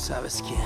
sabes quién.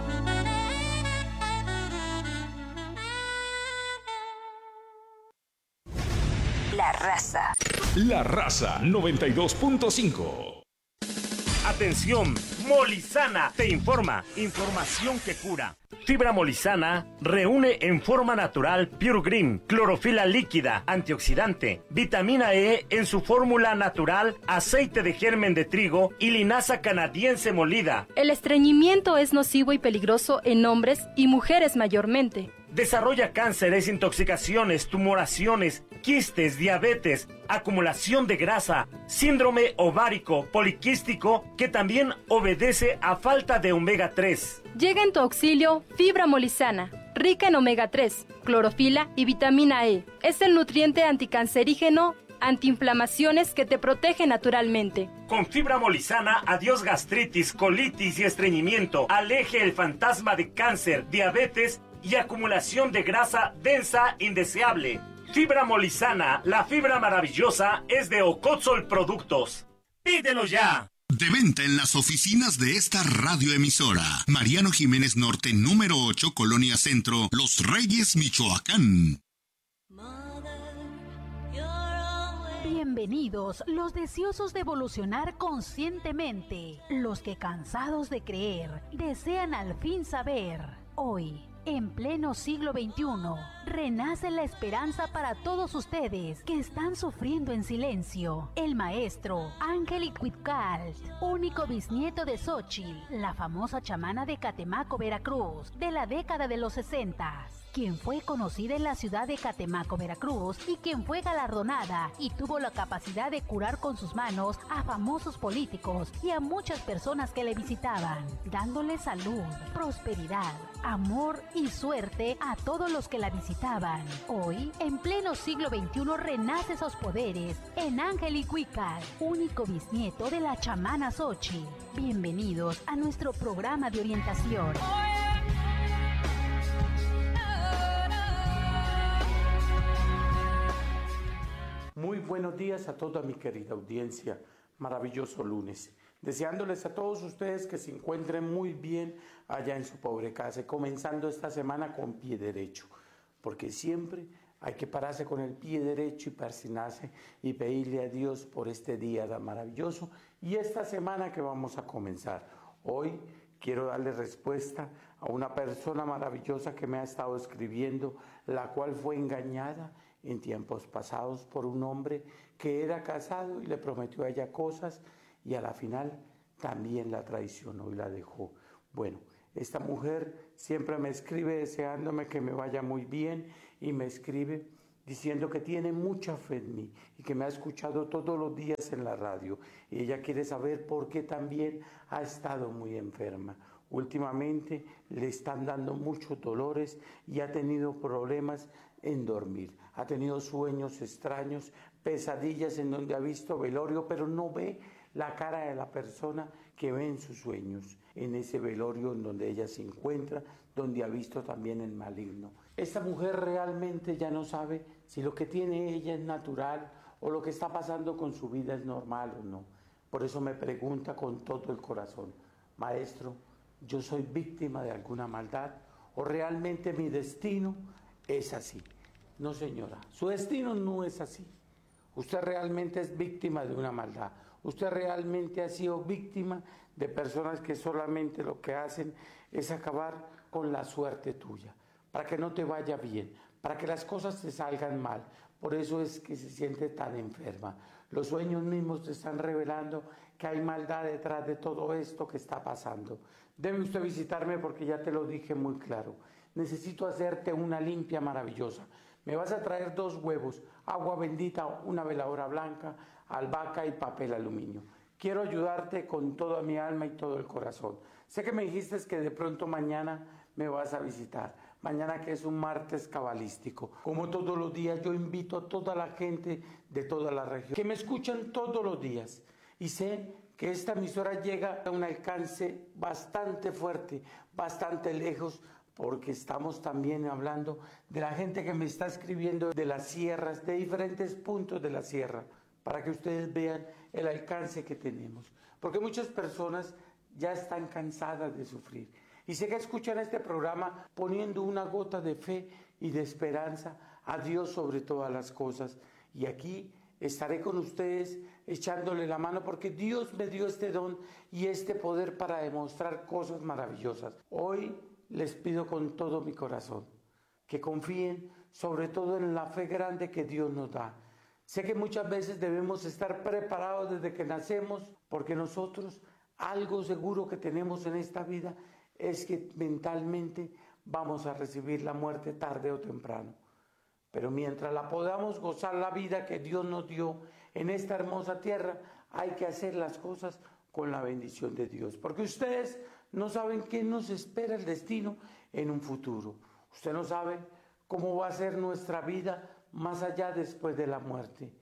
La Raza. La Raza 92.5. Atención, Molizana te informa. Información que cura. Fibra Molizana reúne en forma natural Pure Green, clorofila líquida, antioxidante, vitamina E en su fórmula natural, aceite de germen de trigo y linaza canadiense molida. El estreñimiento es nocivo y peligroso en hombres y mujeres mayormente. Desarrolla cánceres, intoxicaciones, tumoraciones, quistes, diabetes, acumulación de grasa, síndrome ovárico poliquístico que también obedece a falta de omega 3. Llega en tu auxilio Fibra Molizana, rica en omega 3, clorofila y vitamina E. Es el nutriente anticancerígeno, antiinflamaciones que te protege naturalmente. Con Fibra Molizana, adiós gastritis, colitis y estreñimiento. Aleje el fantasma de cáncer, diabetes y acumulación de grasa densa indeseable. Fibra Molizana, la fibra maravillosa, es de Ocotzol Productos. ¡Pídelo ya! De venta en las oficinas de esta radioemisora. Mariano Jiménez Norte, número 8, Colonia Centro, Los Reyes, Michoacán. Bienvenidos los deseosos de evolucionar conscientemente, los que cansados de creer, desean al fin saber. Hoy, en pleno siglo XXI, renace la esperanza para todos ustedes que están sufriendo en silencio. El maestro Ángel Icuitcalt, único bisnieto de Xóchitl, la famosa chamana de Catemaco, Veracruz, de la década de los 60, quien fue conocida en la ciudad de Catemaco, Veracruz, y quien fue galardonada y tuvo la capacidad de curar con sus manos a famosos políticos y a muchas personas que le visitaban, dándole salud, prosperidad, amor y suerte a todos los que la visitaban. Hoy, en pleno siglo XXI, renace esos poderes en Ángel Icuitcalt, único bisnieto de la chamana Xóchitl. Bienvenidos a nuestro programa de orientación. Muy buenos días a toda mi querida audiencia. Maravilloso lunes. Deseándoles a todos ustedes que se encuentren muy bien allá en su pobre casa, comenzando esta semana con pie derecho, porque siempre hay que pararse con el pie derecho y persignarse y pedirle a Dios por este día tan maravilloso y esta semana que vamos a comenzar. Hoy quiero darle respuesta a una persona maravillosa que me ha estado escribiendo, la cual fue engañada en tiempos pasados por un hombre que era casado y le prometió a ella cosas y a la final también la traicionó y la dejó. Bueno, esta mujer siempre me escribe deseándome que me vaya muy bien y me escribe diciendo que tiene mucha fe en mí y que me ha escuchado todos los días en la radio. Y ella quiere saber por qué también ha estado muy enferma. Últimamente le están dando muchos dolores y ha tenido problemas en dormir. Ha tenido sueños extraños, pesadillas en donde ha visto velorio, pero no ve la cara de la persona que ve en sus sueños, en ese velorio en donde ella se encuentra, donde ha visto también el maligno. Esta mujer realmente ya no sabe si lo que tiene ella es natural o lo que está pasando con su vida es normal o no. Por eso me pregunta con todo el corazón: maestro, ¿yo soy víctima de alguna maldad o realmente mi destino es así? No, señora, su destino no es así. Usted realmente es víctima de una maldad. Usted realmente ha sido víctima de personas que solamente lo que hacen es acabar con la suerte tuya, para que no te vaya bien, para que las cosas te salgan mal. Por eso es que se siente tan enferma. Los sueños mismos te están revelando que hay maldad detrás de todo esto que está pasando. Debe usted visitarme porque ya te lo dije muy claro. Necesito hacerte una limpia maravillosa. Me vas a traer 2 huevos, agua bendita, una veladora blanca, albahaca y papel aluminio. Quiero ayudarte con toda mi alma y todo el corazón. Sé que me dijiste que de pronto mañana me vas a visitar. Mañana, que es un martes cabalístico. Como todos los días, yo invito a toda la gente de toda la región que me escuchan todos los días. Y sé que esta emisora llega a un alcance bastante fuerte, bastante lejos, porque estamos también hablando de la gente que me está escribiendo de las sierras, de diferentes puntos de la sierra, para que ustedes vean el alcance que tenemos. Porque muchas personas ya están cansadas de sufrir. Y sé que escuchan este programa poniendo una gota de fe y de esperanza a Dios sobre todas las cosas. Y aquí estaré con ustedes echándole la mano porque Dios me dio este don y este poder para demostrar cosas maravillosas. Hoy les pido con todo mi corazón que confíen sobre todo en la fe grande que Dios nos da. Sé que muchas veces debemos estar preparados desde que nacemos porque nosotros algo seguro que tenemos en esta vida es que mentalmente vamos a recibir la muerte tarde o temprano. Pero mientras la podamos gozar la vida que Dios nos dio en esta hermosa tierra, hay que hacer las cosas con la bendición de Dios. Porque ustedes no saben qué nos espera el destino en un futuro. Usted no sabe cómo va a ser nuestra vida más allá después de la muerte.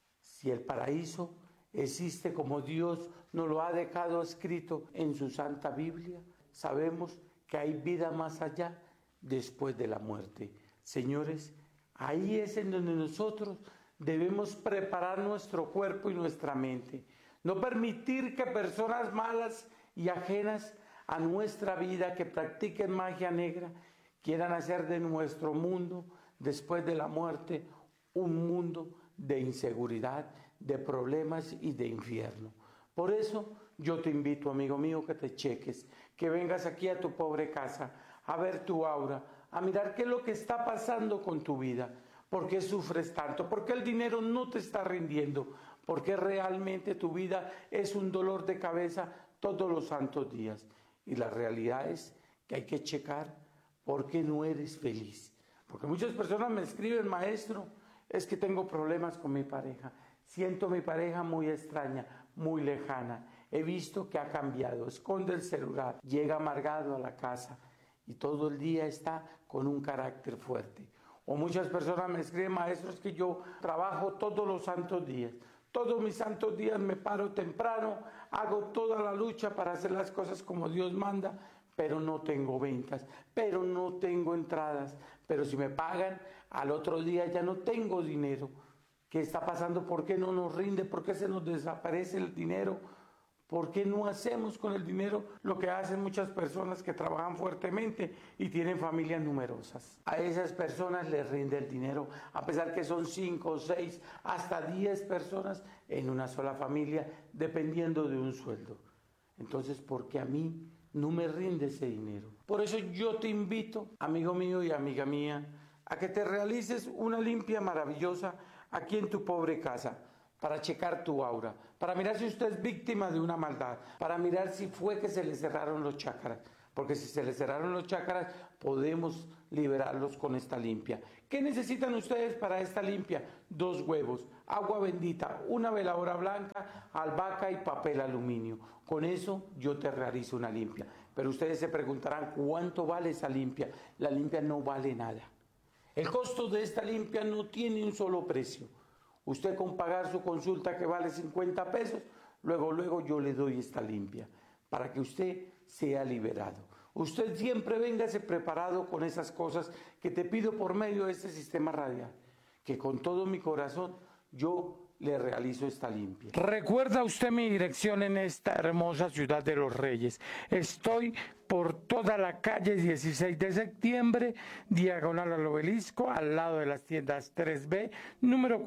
Si el paraíso existe como Dios nos lo ha dejado escrito en su Santa Biblia, sabemos que hay vida más allá después de la muerte. Señores, ahí es en donde nosotros debemos preparar nuestro cuerpo y nuestra mente. No permitir que personas malas y ajenas a nuestra vida, que practiquen magia negra, quieran hacer de nuestro mundo, después de la muerte, un mundo de inseguridad, de problemas y de infierno. Por eso yo te invito, amigo mío, que te cheques, que vengas aquí a tu pobre casa, a ver tu aura, a mirar qué es lo que está pasando con tu vida, por qué sufres tanto, por qué el dinero no te está rindiendo, por qué realmente tu vida es un dolor de cabeza todos los santos días. Y la realidad es que hay que checar por qué no eres feliz. Porque muchas personas me escriben, maestro, es que tengo problemas con mi pareja, siento mi pareja muy extraña, muy lejana, he visto que ha cambiado, esconde el celular, llega amargado a la casa y todo el día está con un carácter fuerte. O muchas personas me escriben, maestro, es que yo trabajo todos los santos días, todos mis santos días me paro temprano, hago toda la lucha para hacer las cosas como Dios manda, pero no tengo ventas, pero no tengo entradas, pero si me pagan, al otro día ya no tengo dinero. ¿Qué está pasando? ¿Por qué no nos rinde? ¿Por qué se nos desaparece el dinero? ¿Por qué no hacemos con el dinero lo que hacen muchas personas que trabajan fuertemente y tienen familias numerosas? A esas personas les rinde el dinero, a pesar que son 5, 6, hasta 10 personas en una sola familia, dependiendo de un sueldo. Entonces, ¿por qué a mí no me rinde ese dinero? Por eso yo te invito, amigo mío y amiga mía, a que te realices una limpia maravillosa aquí en tu pobre casa, para checar tu aura, para mirar si usted es víctima de una maldad, para mirar si fue que se le cerraron los chakras, porque si se le cerraron los chakras podemos liberarlos con esta limpia. ¿Qué necesitan ustedes para esta limpia? 2 huevos, agua bendita, una veladora blanca, albahaca y papel aluminio. Con eso yo te realizo una limpia. Pero ustedes se preguntarán, ¿cuánto vale esa limpia? La limpia no vale nada. El costo de esta limpia no tiene un solo precio. Usted con pagar su consulta que vale 50 pesos, luego yo le doy esta limpia para que usted sea liberado. Usted siempre véngase preparado con esas cosas que te pido por medio de este sistema radial, que con todo mi corazón yo le realizo esta limpia. ¿Recuerda usted mi dirección en esta hermosa ciudad de los Reyes? Estoy por toda la calle 16 de septiembre, diagonal al obelisco, al lado de las tiendas 3B, número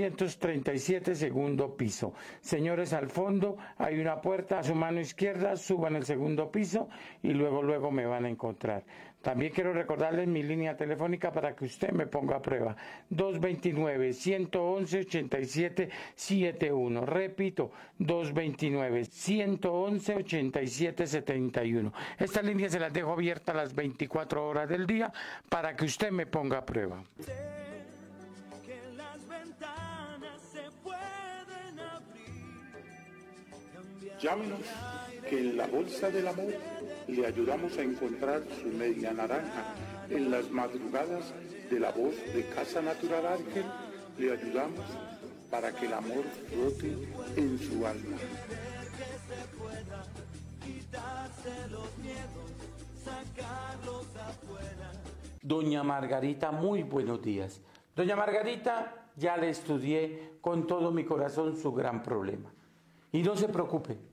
437, segundo piso. Señores, al fondo hay una puerta a su mano izquierda, suban el segundo piso y luego me van a encontrar. También quiero recordarles mi línea telefónica para que usted me ponga a prueba. 229-111-8771. Repito, 229-111-8771. Estas líneas se las dejo abiertas las 24 horas del día para que usted me ponga a prueba. Llámenos, que en la Bolsa del Amor le ayudamos a encontrar su media naranja. En las madrugadas de la voz de Casa Natural Ángel le ayudamos para que el amor brote en su alma. Doña Margarita, muy buenos días. Doña Margarita, ya le estudié con todo mi corazón su gran problema. Y no se preocupe,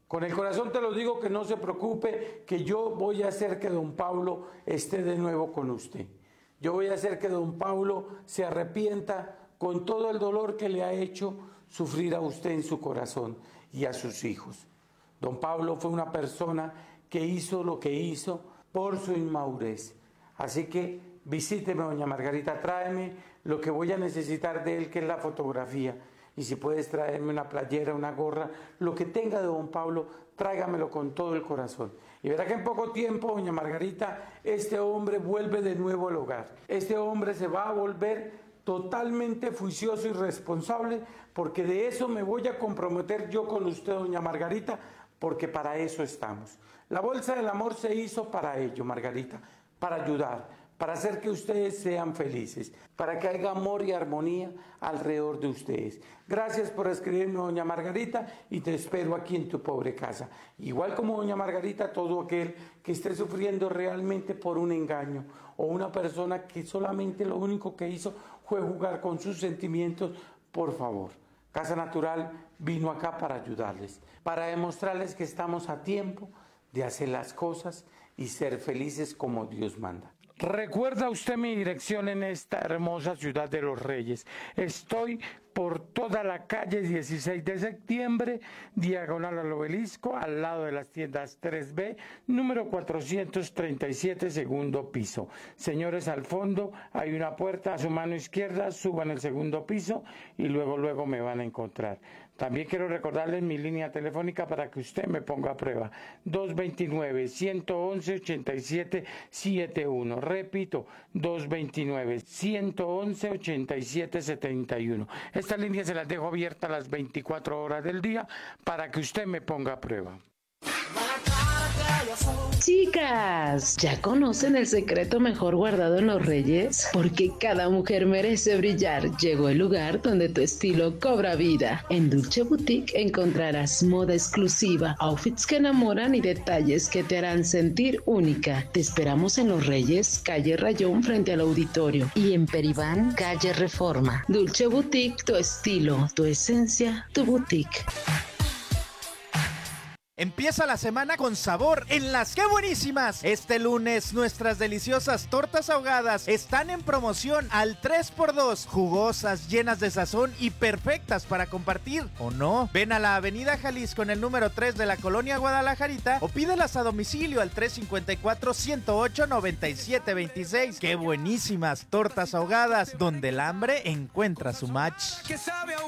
Con el corazón te lo digo, que no se preocupe, que yo voy a hacer que don Pablo esté de nuevo con usted. Yo voy a hacer que don Pablo se arrepienta con todo el dolor que le ha hecho sufrir a usted en su corazón y a sus hijos. Don Pablo fue una persona que hizo lo que hizo por su inmadurez. Así que visíteme, doña Margarita, tráeme lo que voy a necesitar de él, que es la fotografía. Y si puedes traerme una playera, una gorra, lo que tenga de don Pablo, tráigamelo con todo el corazón. Y verá que en poco tiempo, doña Margarita, este hombre vuelve de nuevo al hogar. Este hombre se va a volver totalmente juicioso y responsable, porque de eso me voy a comprometer yo con usted, doña Margarita, porque para eso estamos. La Bolsa del Amor se hizo para ello, Margarita, para ayudar, para hacer que ustedes sean felices, para que haya amor y armonía alrededor de ustedes. Gracias por escribirme, doña Margarita, y te espero aquí en tu pobre casa. Igual como doña Margarita, todo aquel que esté sufriendo realmente por un engaño o una persona que solamente lo único que hizo fue jugar con sus sentimientos, por favor. Casa Natural vino acá para ayudarles, para demostrarles que estamos a tiempo de hacer las cosas y ser felices como Dios manda. ¿Recuerda usted mi dirección en esta hermosa ciudad de los Reyes? Estoy por toda la calle 16 de septiembre, diagonal al Obelisco, al lado de las tiendas 3B, número 437, segundo piso. Señores, al fondo hay una puerta a su mano izquierda, suban el segundo piso y luego me van a encontrar. También quiero recordarles mi línea telefónica para que usted me ponga a prueba. 229-111-8771. Repito, 229-111-8771. Esta línea se las dejo abierta a las 24 horas del día para que usted me ponga a prueba. Chicas, ¿ya conocen el secreto mejor guardado en los Reyes? Porque cada mujer merece brillar. Llegó el lugar donde tu estilo cobra vida. En Dulce Boutique encontrarás moda exclusiva, outfits que enamoran y detalles que te harán sentir única. Te esperamos en Los Reyes, calle Rayón frente al auditorio, y en Peribán, calle Reforma. Dulce Boutique, tu estilo, tu esencia, tu boutique. Empieza la semana con sabor en las ¡Qué buenísimas! Este lunes nuestras deliciosas tortas ahogadas están en promoción al 3x2, jugosas, llenas de sazón y perfectas para compartir, ¿o no? Ven a la avenida Jalisco en el número 3 de la colonia Guadalajarita o pídelas a domicilio al 354-108-9726. ¡Qué buenísimas tortas ahogadas! Donde el hambre encuentra su match.